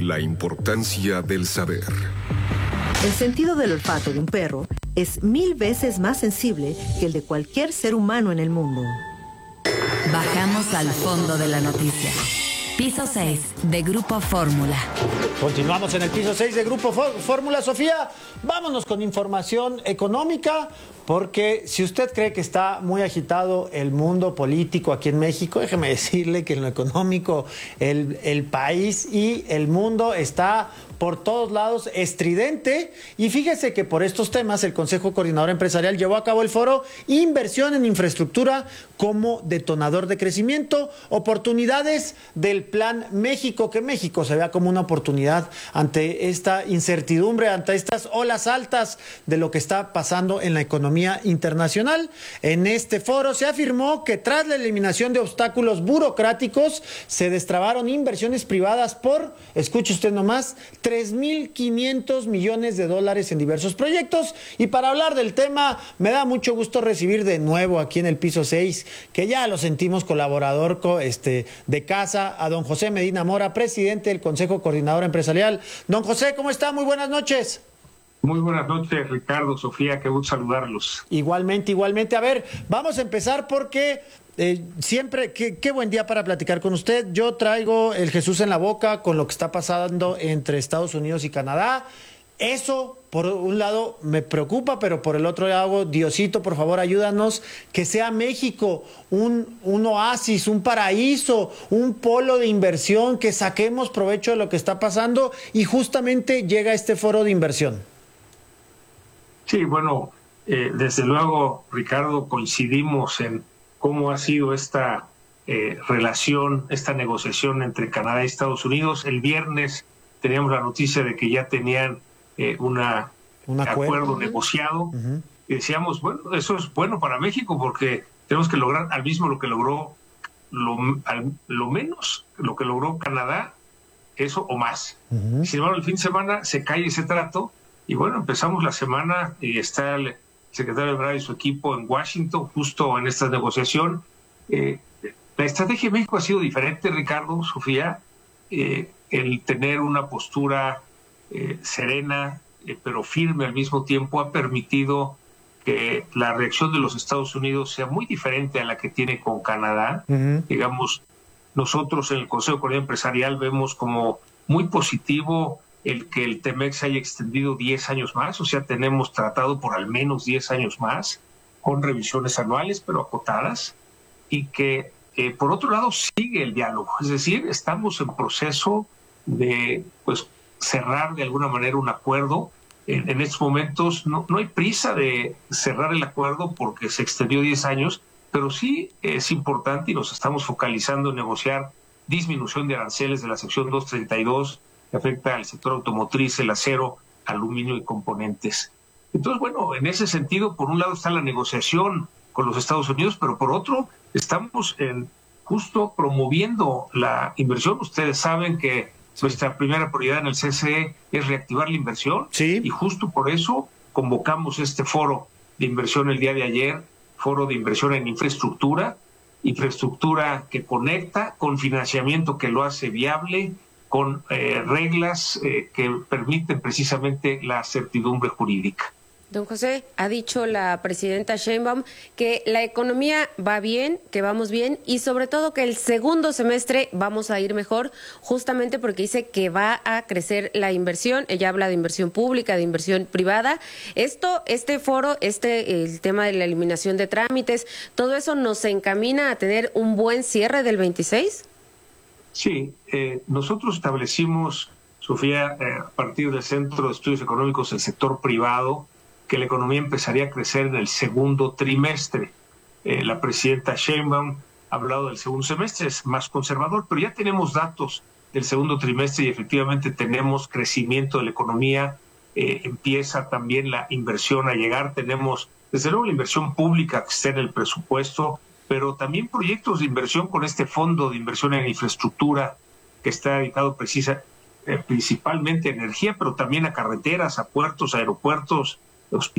La importancia del saber. El sentido del olfato de un perro es 1000 veces más sensible que el de cualquier ser humano en el mundo. Bajamos al fondo de la noticia. Piso 6 de Grupo Fórmula. Continuamos en el piso 6 de Grupo Fórmula. Sofía, vámonos con información económica, porque si usted cree que está muy agitado el mundo político aquí en México, déjeme decirle que en lo económico el país y el mundo está por todos lados estridente. Y fíjese que por estos temas el Consejo Coordinador Empresarial llevó a cabo el foro Inversión en Infraestructura como detonador de crecimiento, oportunidades del Plan México, que México se vea como una oportunidad ante esta incertidumbre, ante estas olas altas de lo que está pasando en la economía internacional. En este foro se afirmó que tras la eliminación de obstáculos burocráticos se destrabaron inversiones privadas por, escuche usted nomás, $3,500 millones en diversos proyectos. Y para hablar del tema, me da mucho gusto recibir de nuevo aquí en el piso 6, que ya lo sentimos colaborador de casa, a don José Medina Mora, presidente del Consejo Coordinador Empresarial. Don José, ¿cómo está? Muy buenas noches. Muy buenas noches, Ricardo, Sofía, qué gusto saludarlos. Igualmente. A ver, vamos a empezar porque siempre, qué buen día para platicar con usted. Yo traigo el Jesús en la boca con lo que está pasando entre Estados Unidos y Canadá. Eso, por un lado, me preocupa, pero por el otro lado, Diosito, por favor, ayúdanos, que sea México un oasis, un paraíso, un polo de inversión, que saquemos provecho de lo que está pasando, y justamente llega este foro de inversión. Sí, bueno, desde luego, Ricardo, coincidimos en cómo ha sido esta relación, esta negociación entre Canadá y Estados Unidos. El viernes teníamos la noticia de que ya tenían un acuerdo negociado. Uh-huh. Y decíamos, bueno, eso es bueno para México porque tenemos que lograr al mismo lo que logró, lo menos lo que logró Canadá, eso o más. Uh-huh. Sin embargo, el fin de semana se cae ese trato y bueno, empezamos la semana y está el secretario Ebrard y su equipo en Washington, justo en esta negociación. La estrategia de México ha sido diferente, Ricardo, Sofía, el tener una postura serena, pero firme al mismo tiempo, ha permitido que la reacción de los Estados Unidos sea muy diferente a la que tiene con Canadá. Uh-huh. Digamos, nosotros en el Consejo Coordinador Empresarial vemos como muy positivo el que el TEMEC haya extendido 10 años más, o sea, tenemos tratado por al menos 10 años más, con revisiones anuales, pero acotadas, y que, por otro lado, sigue el diálogo. Es decir, estamos en proceso de cerrar de alguna manera un acuerdo. En estos momentos no hay prisa de cerrar el acuerdo porque se extendió 10 años, pero sí es importante y nos estamos focalizando en negociar disminución de aranceles de la sección 232 que afecta al sector automotriz, el acero, aluminio y componentes. Entonces, bueno, en ese sentido, por un lado está la negociación con los Estados Unidos, pero por otro estamos justo promoviendo la inversión. Ustedes saben que nuestra primera prioridad en el CCE es reactivar la inversión. Sí. Y justo por eso convocamos este foro de inversión el día de ayer, foro de inversión en infraestructura que conecta, con financiamiento que lo hace viable, con reglas que permiten precisamente la certidumbre jurídica. Don José, ha dicho la presidenta Sheinbaum que la economía va bien, que vamos bien y sobre todo que el segundo semestre vamos a ir mejor, justamente porque dice que va a crecer la inversión. Ella habla de inversión pública, de inversión privada. Este foro, el tema de la eliminación de trámites, ¿todo eso nos encamina a tener un buen cierre del 26? Sí, nosotros establecimos, Sofía, a partir del Centro de Estudios Económicos del sector privado, que la economía empezaría a crecer en el segundo trimestre. La presidenta Sheinbaum ha hablado del segundo semestre, es más conservador, pero ya tenemos datos del segundo trimestre y efectivamente tenemos crecimiento de la economía, empieza también la inversión a llegar, tenemos desde luego la inversión pública que está en el presupuesto, pero también proyectos de inversión con este fondo de inversión en infraestructura que está dedicado principalmente a energía, pero también a carreteras, a puertos, a aeropuertos, hospitales.